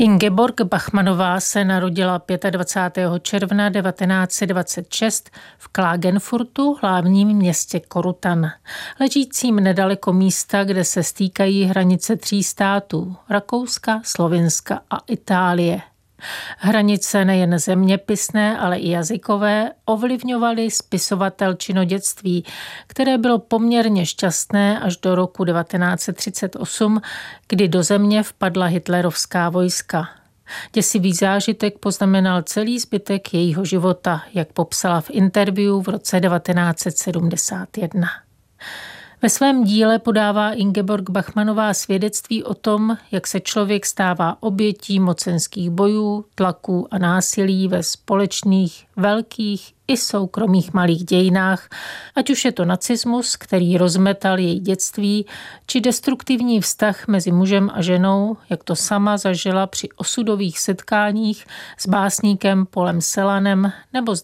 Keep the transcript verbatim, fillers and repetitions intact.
Ingeborg Bachmannová se narodila dvacátého pátého června devatenáct set dvacet šest v Klagenfurtu, hlavním městě Korutan, ležícím nedaleko místa, kde se stýkají hranice tří států – Rakouska, Slovinska a Itálie. Hranice nejen zeměpisné, ale i jazykové ovlivňovaly spisovatelčino dětství, které bylo poměrně šťastné až do roku devatenáct set třicet osm, kdy do země vpadla hitlerovská vojska. Děsivý zážitek poznamenal celý zbytek jejího života, jak popsala v interview v roce devatenáct set sedmdesát jedna. Ve svém díle podává Ingeborg Bachmannová svědectví o tom, jak se člověk stává obětí mocenských bojů, tlaků a násilí ve společných, velkých i soukromých malých dějinách, ať už je to nacismus, který rozmetal její dětství, či destruktivní vztah mezi mužem a ženou, jak to sama zažila při osudových setkáních s básníkem Polem Celanem nebo s